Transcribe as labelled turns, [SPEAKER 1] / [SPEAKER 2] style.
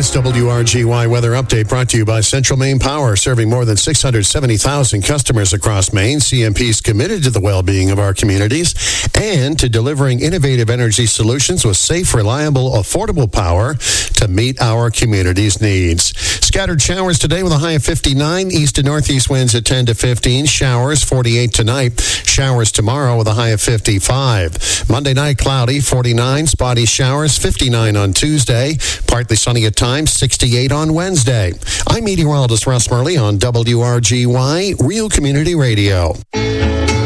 [SPEAKER 1] This WRGY weather update brought to you by Central Maine Power, serving more than 670,000 customers across Maine. CMP is committed to the well-being of our communities and to delivering innovative energy solutions with safe, reliable, affordable power to meet our community's needs. Scattered showers today with a high of 59. East and northeast winds at 10 to 15. Showers 48 tonight. Showers tomorrow with a high of 55. Monday night cloudy 49. Spotty showers 59 on Tuesday. Partly sunny at times 68 on Wednesday. I'm meteorologist Russ Murley on WRGY Real Community Radio.